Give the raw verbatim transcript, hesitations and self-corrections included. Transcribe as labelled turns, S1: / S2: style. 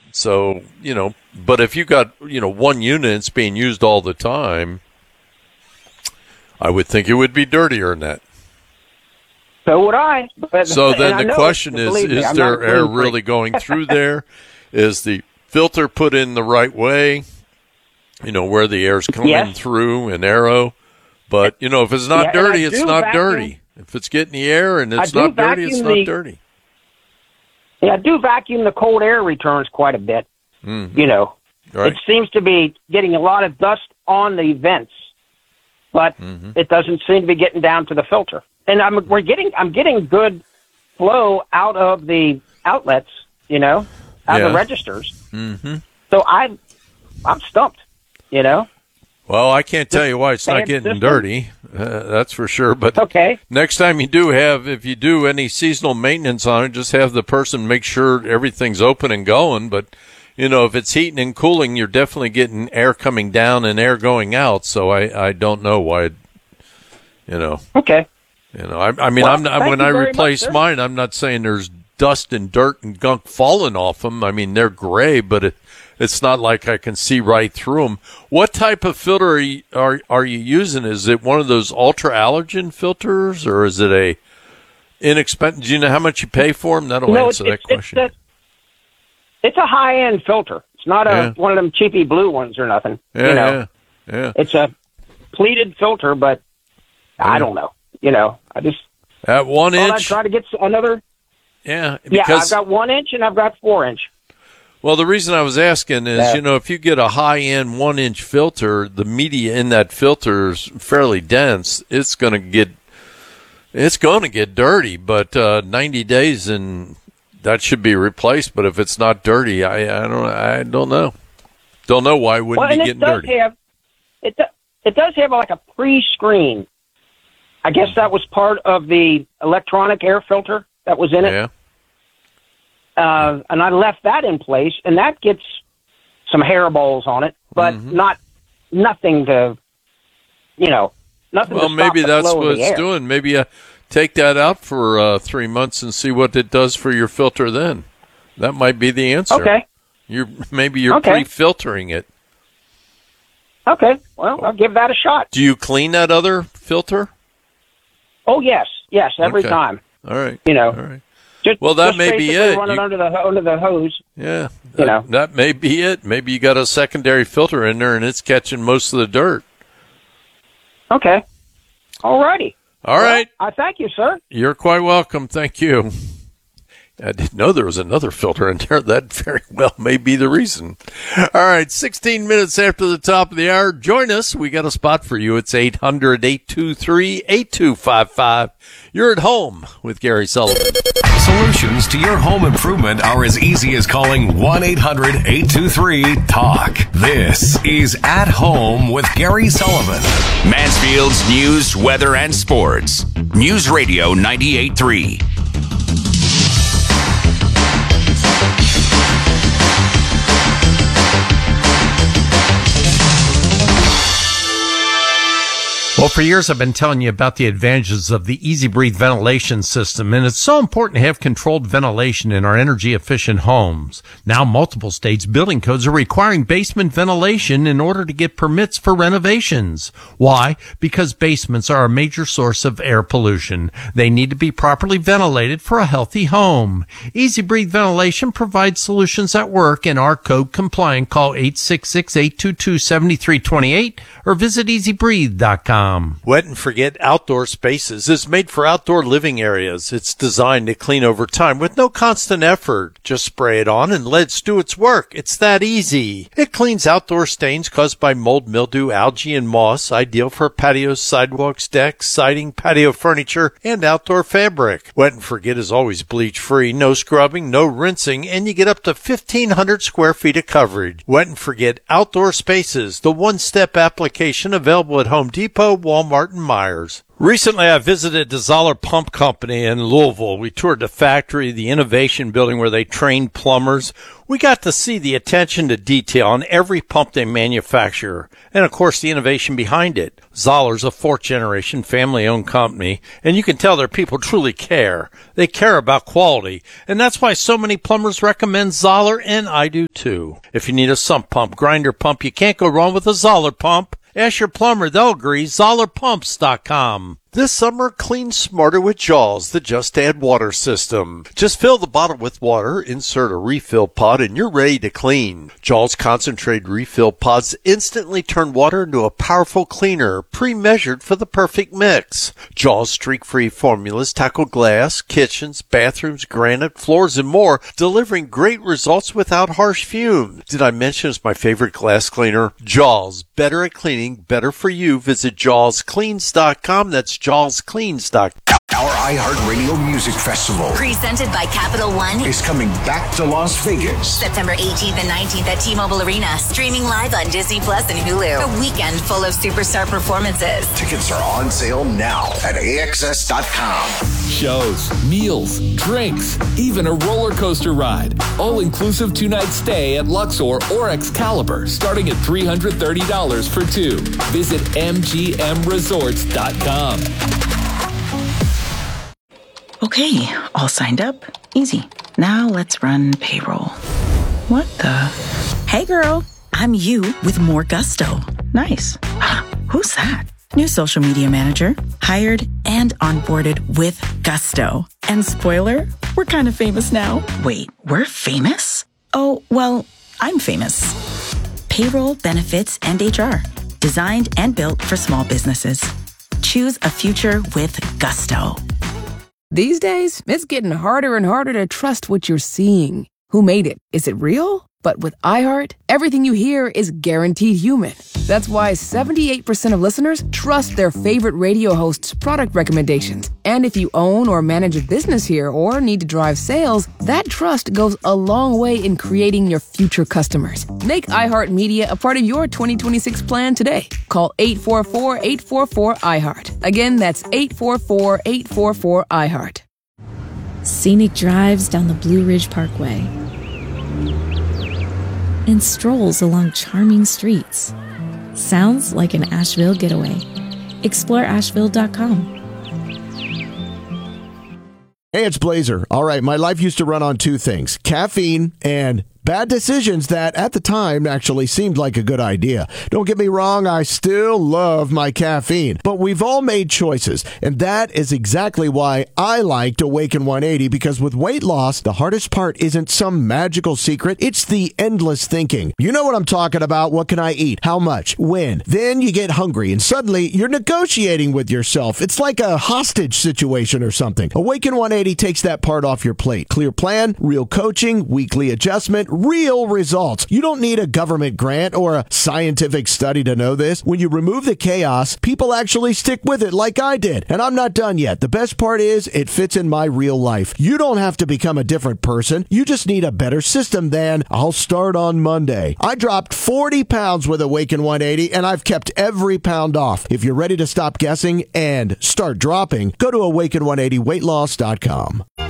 S1: So, you know, but if you got, you know, one unit it's being used all the time, I would think it would be dirtier than that.
S2: So would I. But,
S1: so then the question is,
S2: me,
S1: is
S2: I'm
S1: there air really going through there? Is the filter put in the right way? You know, where the air's coming
S2: yes.
S1: through an arrow. But, you know, if it's not
S2: yeah,
S1: dirty, it's not
S2: vacuum,
S1: dirty. If it's getting the air and it's
S2: I
S1: not dirty, it's not
S2: the,
S1: dirty.
S2: Yeah, I do vacuum the cold air returns quite a bit.
S1: Mm-hmm.
S2: You know,
S1: right.
S2: It seems to be getting a lot of dust on the vents, but
S1: mm-hmm.
S2: it doesn't seem to be getting down to the filter. And I'm we're getting I'm getting good flow out of the outlets, you know, out
S1: yeah.
S2: of the registers.
S1: Mm-hmm.
S2: So I, I'm stumped, you know.
S1: Well, I can't tell you why it's not getting
S2: system?
S1: dirty. Uh, that's for sure. But
S2: okay.
S1: next time you do have, if you do any seasonal maintenance on it, just have the person make sure everything's open and going. But, you know, if it's heating and cooling, you're definitely getting air coming down and air going out. So I, I don't know why, you know.
S2: Okay.
S1: You know, I, I mean,
S2: well,
S1: I'm not, when I replace
S2: much,
S1: mine, I'm not saying there's dust and dirt and gunk falling off them. I mean, they're gray, but it, it's not like I can see right through them. What type of filter are you, are, are you using? Is it one of those ultra allergen filters, or is it a inexpensive? Do you know how much you pay for them? That'll
S2: no,
S1: answer
S2: it's,
S1: that question.
S2: It's a, it's a high-end filter. It's not a
S1: yeah.
S2: one of them cheapy blue ones or nothing.
S1: Yeah,
S2: you know?
S1: yeah, yeah.
S2: It's a pleated filter, but yeah. I don't know. You know, I just
S1: at one inch.
S2: I try to get another.
S1: Yeah,
S2: because,
S1: yeah.
S2: I've got one inch and I've got four inch.
S1: Well, the reason I was asking is, yeah. you know, if you get a high-end one-inch filter, the media in that filter is fairly dense. It's going to get, it's going to get dirty. But uh, ninety days and that should be replaced. But if it's not dirty, I, I don't, I don't know. Don't know why it wouldn't
S2: well,
S1: be
S2: and
S1: getting
S2: it does
S1: dirty.
S2: Have, it do, it does have like a pre-screen. I guess that was part of the electronic air filter that was in it.
S1: Yeah.
S2: Uh, and I left that in place, and that gets some hairballs on it, but
S1: mm-hmm.
S2: not nothing to, you know, nothing
S1: well,
S2: to stop
S1: maybe
S2: the
S1: that's
S2: flow
S1: what
S2: of the
S1: it's
S2: air.
S1: doing. Maybe uh, take that out for uh, three months and see what it does for your filter then. That might be the answer.
S2: Okay.
S1: You're, maybe you're
S2: okay.
S1: pre-filtering it.
S2: Okay. Well, I'll give that a shot.
S1: Do you clean that other filter?
S2: Oh, yes. Yes, every
S1: okay.
S2: time.
S1: All right.
S2: You know.
S1: All right.
S2: Just,
S1: well, that
S2: just
S1: may be it.
S2: Run it
S1: you,
S2: under the under the hose.
S1: Yeah,
S2: you
S1: that,
S2: know
S1: that may be it. Maybe you got a secondary filter in there, and it's catching most of the dirt.
S2: Okay, all righty.
S1: All
S2: well,
S1: right.
S2: I thank you, sir.
S1: You're quite welcome. Thank you. I didn't know there was another filter in there. That very well may be the reason. All right, sixteen minutes after the top of the hour. Join us. We got a spot for you. It's eight hundred, eight two three, eight two five five. You're at home with Gary Sullivan.
S3: Solutions to your home improvement are as easy as calling one eight hundred, eight two three, talk. This is At Home with Gary Sullivan.
S4: Mansfield's news, weather, and sports. News Radio ninety-eight point three.
S5: Well, for years I've been telling you about the advantages of the Easy Breathe ventilation system, and it's so important to have controlled ventilation in our energy-efficient homes. Now, multiple states' building codes are requiring basement ventilation in order to get permits for renovations. Why? Because basements are a major source of air pollution. They need to be properly ventilated for a healthy home. Easy Breathe ventilation provides solutions that work and are code compliant. Call eight six six, eight two two, seven three two eight or visit easy breathe dot com.
S1: Wet and Forget Outdoor Spaces is made for outdoor living areas. It's designed to clean over time with no constant effort. Just spray it on and let it do its work. It's that easy. It cleans outdoor stains caused by mold, mildew, algae, and moss, ideal for patios, sidewalks, decks, siding, patio furniture, and outdoor fabric. Wet and Forget is always bleach-free, no scrubbing, no rinsing, and you get up to fifteen hundred square feet of coverage. Wet and Forget Outdoor Spaces, the one-step application available at Home Depot, Walmart and Myers. Recently, I visited the Zoller Pump Company in Louisville. We toured the factory, the innovation building where they train plumbers. We got to see the attention to detail on every pump they manufacture, and of course the innovation behind it. Zoller's a fourth-generation family-owned company, and you can tell their people truly care. They care about quality, and that's why so many plumbers recommend Zoller, and I do too. If you need a sump pump, grinder pump, you can't go wrong with a Zoller pump. Ask your plumber, they'll agree. Zoller Pumps dot com. This summer, clean smarter with Jaws, the Just Add Water system. Just fill the bottle with water, insert a refill pod, and you're ready to clean. Jaws concentrated refill pods instantly turn water into a powerful cleaner, pre-measured for the perfect mix. Jaws streak-free formulas tackle glass, kitchens, bathrooms, granite, floors, and more, delivering great results without harsh fumes. Did I mention it's my favorite glass cleaner? Jaws, better at cleaning, better for you. Visit Jaws Cleans dot com. That's Jaws Cleans dot com.
S6: Our iHeartRadio Music Festival,
S7: presented by Capital One,
S6: is coming back to Las Vegas.
S7: September eighteenth and nineteenth at T-Mobile Arena. Streaming live on Disney Plus and Hulu. A weekend full of superstar performances.
S6: Tickets are on sale now at A X S dot com.
S8: Shows, meals, drinks, even a roller coaster ride. All-inclusive two-night stay at Luxor or Excalibur, starting at three hundred thirty dollars for two. Visit M G M resorts dot com.
S9: Okay, all signed up. Easy. Now let's run payroll. What the? Hey girl, I'm you with more gusto. Nice. Who's that? New social media manager. Hired and onboarded with gusto. And spoiler, we're kind of famous now. Wait, we're famous? Oh, well, I'm famous. Payroll, benefits, and H R. Designed and built for small businesses. Choose a future with gusto.
S10: These days, it's getting harder and harder to trust what you're seeing. Who made it? Is it real? But with iHeart, everything you hear is guaranteed human. That's why seventy-eight percent of listeners trust their favorite radio host's product recommendations. And if you own or manage a business here or need to drive sales, that trust goes a long way in creating your future customers. Make iHeartMedia a part of your twenty twenty-six plan today. Call eight four four, eight four four, iHeart. Again, that's eight four four, eight four four, iHeart.
S11: Scenic drives down the Blue Ridge Parkway and strolls along charming streets. Sounds like an Asheville getaway. Explore Asheville dot com.
S12: Hey, it's Blazer. All right, my life used to run on two things, caffeine and bad decisions that at the time actually seemed like a good idea. Don't get me wrong, I still love my caffeine, but we've all made choices, and that is exactly why I liked Awaken one eighty, because with weight loss, the hardest part isn't some magical secret, it's the endless thinking. You know what I'm talking about. What can I eat? How much? When? Then you get hungry, and suddenly you're negotiating with yourself. It's like a hostage situation or something. Awaken one eighty takes that part off your plate. Clear plan, real coaching, weekly adjustment, real results. You don't need a government grant or a scientific study to know this. When you remove the chaos, people actually stick with it like I did. And I'm not done yet. The best part is it fits in my real life. You don't have to become a different person. You just need a better system than I'll start on Monday. I dropped forty pounds with Awaken one eighty, and I've kept every pound off. If you're ready to stop guessing and start dropping, go to Awaken one eighty weight loss dot com.